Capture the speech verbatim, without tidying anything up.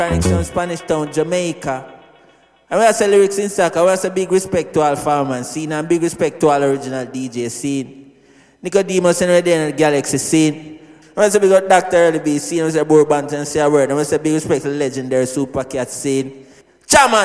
Town, Spanish Town, Jamaica. And we have say lyrics in soccer, we have say big respect to all farmers scene and big respect to all original D J scene. Nicodemus and we're there in the Galaxy scene. We have say big up Doctor Early B scene, we say Bourbon and say a word. And we say big respect to the legendary Super Cat scene. Chairman!